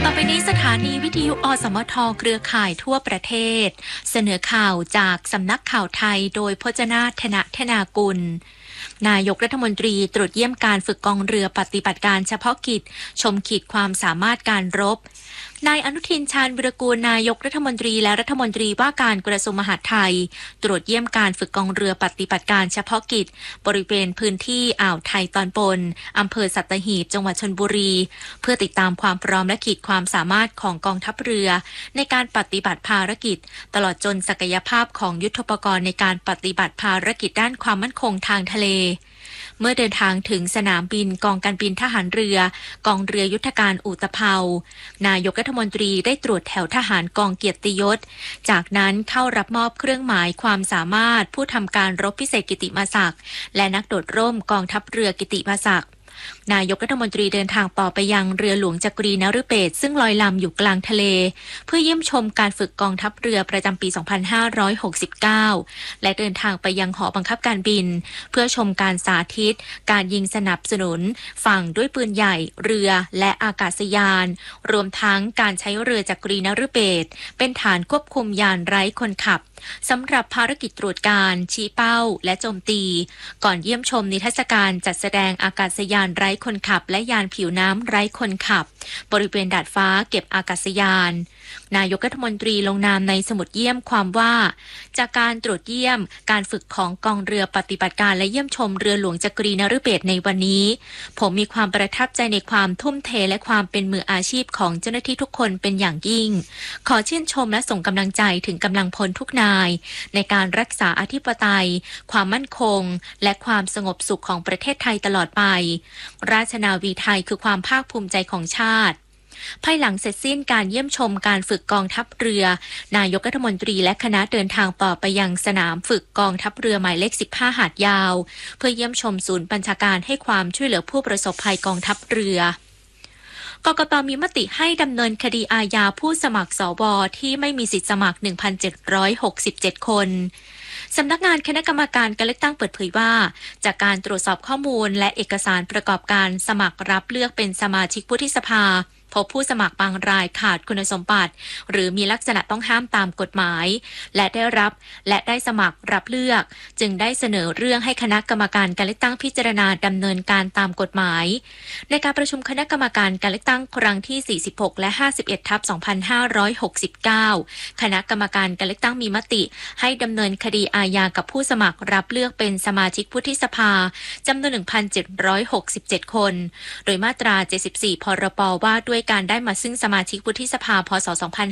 ต่อไปนี้สถานีวิทยุอสมทเครือข่ายทั่วประเทศเสนอข่าวจากสำนักข่าวไทยโดยพจนาถธนากุลนายกรัฐมนตรีตรวจเยี่ยมการฝึกกองเรือปฏิบัติการเฉพาะกิจชมขีดความสามารถการรบนายอนุทินชาญวิรากูลนายกรัฐมนตรีและรัฐมนตรีว่าการกระทรวงมหาดไทยตรวจเยี่ยมการฝึกกองเรือปฏิบัติการเฉพาะกิจบริเวณพื้นที่อ่าวไทยตอนบนอำเภอสัตหีบจังหวัดชลบุรีเพื่อติดตามความพร้อมและขีดความสามารถของกองทัพเรือในการปฏิบัติภารกิจตลอดจนศักยภาพของยุทโธปกรณ์ในการปฏิบัติภารกิจด้านความมั่นคงทางทะเลเมื่อเดินทางถึงสนามบินกองการบินทหารเรือกองเรือยุทธการอุตภเปานายกรัฐมนตรีได้ตรวจแถวทหารกองเกียรติยศจากนั้นเข้ารับมอบเครื่องหมายความสามารถผู้ทำการรบพิเศษกิติมศักดิ์และนักโดดร่มกองทัพเรือกิติมศักดิ์นายกรัฐมนตรีเดินทางต่อไปยังเรือหลวงจักรีนฤเบศรซึ่งลอยลำอยู่กลางทะเลเพื่อเยี่ยมชมการฝึกกองทัพเรือประจำปี 2569 และเดินทางไปยังหอบังคับการบินเพื่อชมการสาธิตการยิงสนับสนุนฝั่งด้วยปืนใหญ่เรือและอากาศยานรวมทั้งการใช้เรือจักรีนฤเบศรเป็นฐานควบคุมยานไร้คนขับสำหรับภารกิจตรวจการชี้เป้าและโจมตีก่อนเยี่ยมชมนิทรรศการจัดแสดงอากาศยานไร้คนขับและยานผิวน้ำไร้คนขับบริเวณดาดฟ้าเก็บอากาศยานนายกรัฐมนตรีลงนามในสมุดเยี่ยมความว่าจากการตรวจเยี่ยมการฝึกของกองเรือปฏิบัติการและเยี่ยมชมเรือหลวงจักรีนฤเบศรในวันนี้ผมมีความประทับใจในความทุ่มเทและความเป็นมืออาชีพของเจ้าหน้าที่ทุกคนเป็นอย่างยิ่งขอชื่นชมและส่งกำลังใจถึงกำลังพลทุกนายในการรักษาอธิปไตยความมั่นคงและความสงบสุขของประเทศไทยตลอดไปราชนาวีไทยคือความภาคภูมิใจของชาติภายหลังเสร็จสิ้นการเยี่ยมชมการฝึกกองทัพเรือนายกรัฐมนตรีและคณะเดินทางต่อไปยังสนามฝึกกองทัพเรือหมายเลข 15 หาดยาวเพื่อเยี่ยมชมศูนย์บัญชาการให้ความช่วยเหลือผู้ประสบภัยกองทัพเรือกกต.มีมติให้ดำเนินคดีอาญาผู้สมัครสว.ที่ไม่มีสิทธิสมัคร 1,767 คนสำนักงานคณะกรรมการการเลือกตั้งเปิดเผยว่าจากการตรวจสอบข้อมูลและเอกสารประกอบการสมัครรับเลือกเป็นสมาชิกวุฒิสภาพบผู้สมัครบางรายขาดคุณสมบัติหรือมีลักษณะต้องห้ามตามกฎหมายและได้สมัครรับเลือกจึงได้เสนอเรื่องให้คณะกรรมการการเลือกตั้งพิจารณาดำเนินการตามกฎหมายในการประชุมคณะกรรมการการเลือกตั้งครั้งที่46และ51/2569คณะกรรมการการเลือกตั้งมีมติให้ดำเนินคดีอาญากับผู้สมัครรับเลือกเป็นสมาชิกวุฒิสภาจำนวน 1,767 คนโดยมาตรา 74 พรบ.ว่าด้วยการได้มาซึ่งสมาชิกวุฒิสภาพศ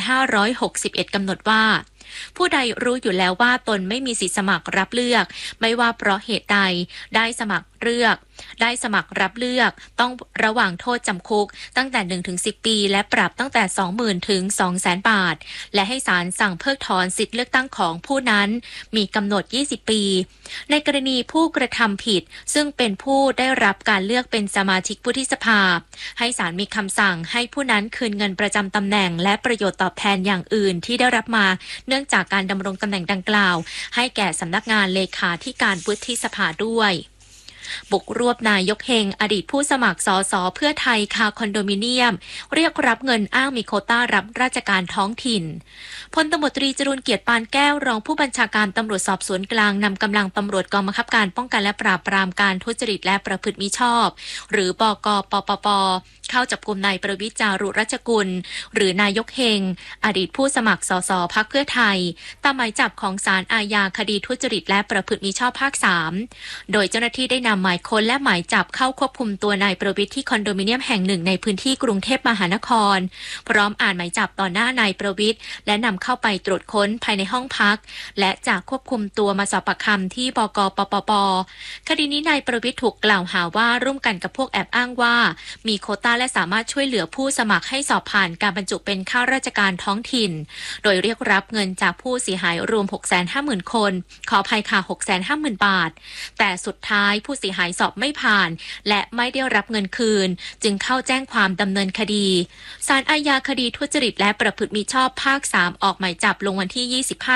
2561 กำหนดว่าผู้ใดรู้อยู่แล้วว่าตนไม่มีสิทธิสมัครรับเลือกไม่ว่าเพราะเหตุใดได้สมัครรับเลือกต้องระหว่างโทษจำคุกตั้งแต่ 1-10 ปีและปรับตั้งแต่ 20,000 ถึง 200,000 บาทและให้ศาลสั่งเพิกถอนสิทธิเลือกตั้งของผู้นั้นมีกำหนด 20 ปีในกรณีผู้กระทำผิดซึ่งเป็นผู้ได้รับการเลือกเป็นสมาชิกวุฒิสภาให้ศาลมีคำสั่งให้ผู้นั้นคืนเงินประจำตำแหน่งและประโยชน์ตอบแทนอย่างอื่นที่ได้รับมาเนื่องจากการดำรงตำแหน่งดังกล่าวให้แก่สำนักงานเลขาธิการวุฒิสภาด้วยบุกรวบนายกเฮงอดีตผู้สมัครสสเพื่อไทยคาคอนโดมิเนียมเรียกรับเงินอ้างมีโควต้ารับราชการท้องถิ่นพลตำรวจตรีจรูญเกียรติปานแก้วรองผู้บัญชาการตำรวจสอบสวนกลางนำกำลังตำรวจกองบังคับการป้องกันและปราบปรามการทุจริตและประพฤติมิชอบหรือบก.ปปป.เข้าจับกุมนายประวิตร จารุรัชกุลหรือนายกเฮงอดีตผู้สมัครสสพรรคเพื่อไทยตามหมายจับของศาลอาญาคดีทุจริตและประพฤติมิชอบภาค 3โดยเจ้าหน้าที่ได้นำหมายค้นและหมายจับเข้าควบคุมตัวนายประวิตรที่คอนโดมิเนียมแห่งหนึ่งในพื้นที่กรุงเทพมหานครพร้อมอ่านหมายจับต่อหน้านายประวิตรและนำเข้าไปตรวจค้นภายในห้องพักและจากควบคุมตัวมาสอบปากคำที่บก.ปปป.คดีนี้นายประวิตรถูกกล่าวหาว่าร่วมกันกับพวกแอบอ้างว่ามีโควต้าและสามารถช่วยเหลือผู้สมัครให้สอบผ่านการบรรจุเป็นข้าราชการท้องถิ่นโดยเรียกรับเงินจากผู้เสียหายรวม 650,000 คนขออภัยค่ะ 650,000 บาทแต่สุดท้ายผู้เสียหายสอบไม่ผ่านและไม่ได้รับเงินคืนจึงเข้าแจ้งความดำเนินคดีศาลอาญาคดีทุจริตและประพฤติมิชอบภาค 3ออกหมายจับลงวันที่25